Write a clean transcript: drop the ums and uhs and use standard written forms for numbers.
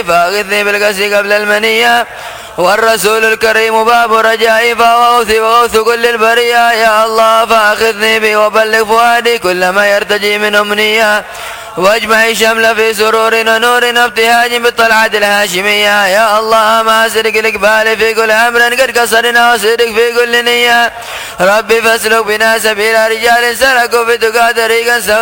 فأغثني بالقسي قبل المنية، والرسول الكريم باب رجائي فهو غوثي وغوث كل البرية. يا الله فأخذني بي وبلغ فؤادي كل ما يرتجي من أمنية، واجمع الشمل في سرور ونور ابتهاج بالطلعة الهاشمية. يا الله ما أسرق الإقبال في كل أمر قد كسرنا وسرق في كل نية. ربي فاسلك بنا سبيل رجال سلكوا في تقى طريقا سويا.